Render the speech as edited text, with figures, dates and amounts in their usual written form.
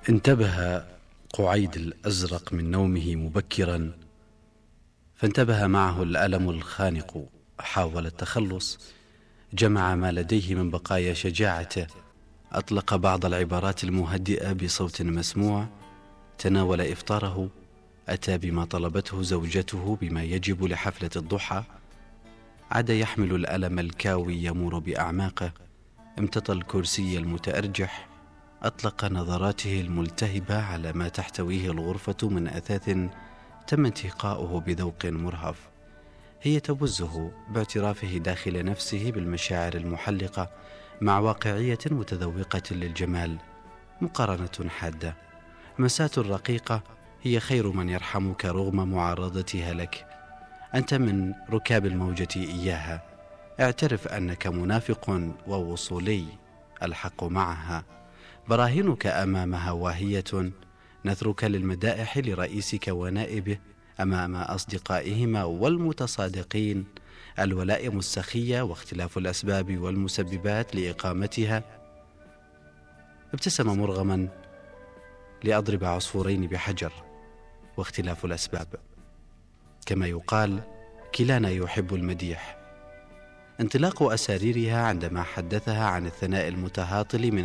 انتبه قعيد الأزرق من نومه مبكرا، فانتبه معه الألم الخانق. حاول التخلص، جمع ما لديه من بقايا شجاعته، أطلق بعض العبارات المهدئة بصوت مسموع، تناول إفطاره، أتى بما طلبته زوجته بما يجب لحفلة الضحى، عاد يحمل الألم الكاوي يمور بأعماقه، امتطى الكرسي المتأرجح، أطلق نظراته الملتهبة على ما تحتويه الغرفة من أثاث تم انتقاؤه بذوق مرهف. هي تبزه باعترافه داخل نفسه بالمشاعر المحلقة مع واقعية متذوقة للجمال، مقارنة حادة. مساة رقيقة هي خير من يرحمك رغم معارضتها لك. أنت من ركاب الموجة إياها، اعترف أنك منافق ووصولي، الحق معها. براهينك أمامها واهية، نثرك للمدائح لرئيسك ونائبه أمام أصدقائهما والمتصادقين، الولائم السخية واختلاف الأسباب والمسببات لإقامتها. ابتسم مرغما لأضرب عصفورين بحجر، واختلاف الأسباب. كما يقال كلانا يحب المديح. انطلاق أساريرها عندما حدثها عن الثناء المتهاطل من